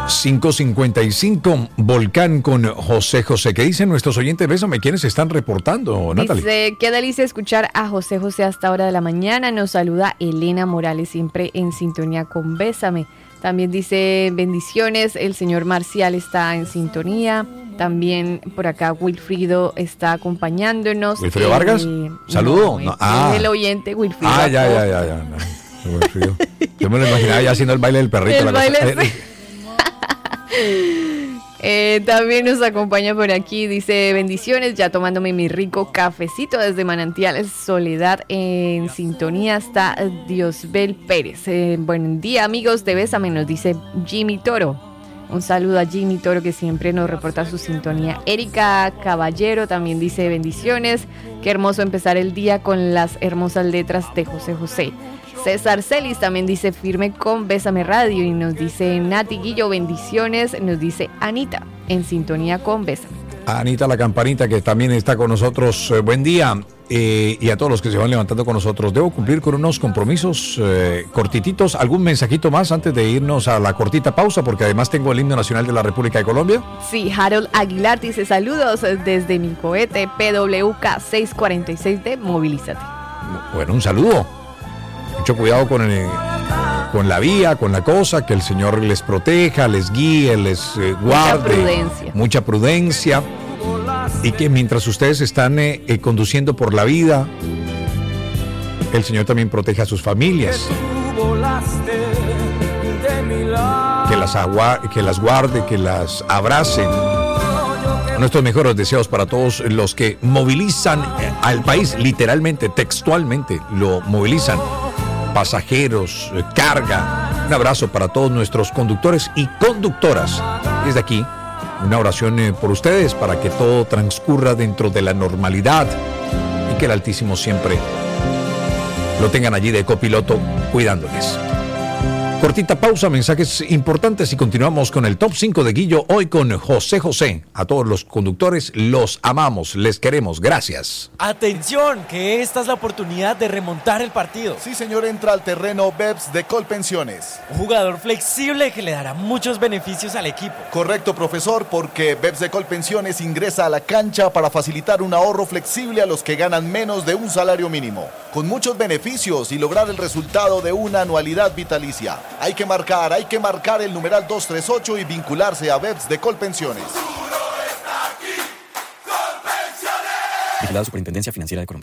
5:55, Volcán con José José. ¿Qué dicen nuestros oyentes? Bésame, ¿quiénes se están reportando, Natalie? Dice, qué delicia escuchar a José José hasta hora de la mañana. Nos saluda Elena Morales, siempre en sintonía con Bésame. También dice, bendiciones, el señor Marcial está en sintonía. También por acá Wilfrido está acompañándonos. ¿Wilfrido Vargas? ¿Saludo? No, el oyente Wilfrido. Ya. No, Wilfrido. Yo me lo imaginaba ya haciendo el baile del perrito. El baile, también nos acompaña por aquí, dice, bendiciones, ya tomándome mi rico cafecito desde Manantiales Soledad, en sintonía está Diosbel Pérez. Buen día, amigos de Bésame, nos dice Jimmy Toro. Un saludo a Jimmy Toro, que siempre nos reporta su sintonía. Erika Caballero también dice, bendiciones, qué hermoso empezar el día con las hermosas letras de José José. César Celis también dice, firme con Bésame Radio, y nos dice Nati Guillo, bendiciones, nos dice Anita, en sintonía con Bésame. Anita la Campanita, que también está con nosotros, buen día, y a todos los que se van levantando con nosotros. Debo cumplir con unos compromisos cortititos. ¿Algún mensajito más antes de irnos a la cortita pausa? Porque además tengo el himno nacional de la República de Colombia. Sí, Harold Aguilar dice, saludos desde mi cohete PWK 646 de Movilízate. Bueno, un saludo. Mucho cuidado con la vía, con la cosa, que el Señor les proteja, les guíe, les guarde. Mucha prudencia. Y que mientras ustedes están conduciendo por la vida, el Señor también proteja a sus familias. Que las guarde, que las abrace. Nuestros mejores deseos para todos los que movilizan al país, literalmente, textualmente, lo movilizan. Pasajeros, carga. Un abrazo para todos nuestros conductores y conductoras. Desde aquí, una oración por ustedes para que todo transcurra dentro de la normalidad y que el Altísimo siempre lo tengan allí de copiloto cuidándoles. Cortita pausa, mensajes importantes y continuamos con el Top 5 de Guillo hoy con José José. A todos los conductores los amamos, les queremos, gracias. Atención, que esta es la oportunidad de remontar el partido. Sí, señor, entra al terreno BEPS de Colpensiones. Un jugador flexible que le dará muchos beneficios al equipo. Correcto, profesor, porque BEPS de Colpensiones ingresa a la cancha para facilitar un ahorro flexible a los que ganan menos de un salario mínimo, con muchos beneficios y lograr el resultado de una anualidad vitalicia. Hay que marcar el numeral 238 y vincularse a BEPS de Colpensiones. Vigilado Superintendencia Financiera de Colombia.